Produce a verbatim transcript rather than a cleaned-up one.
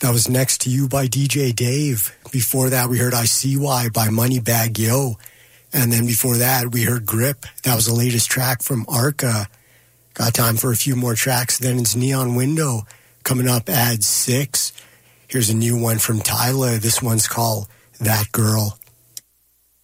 That was Next to You by D J Dave. Before that, we heard I See Why by Moneybagg Yo. And then before that, we heard Grip. That was the latest track from Arca. Got time for a few more tracks. Then it's Neon Window coming up at six. Here's a new one from Tyla. This one's called That Girl.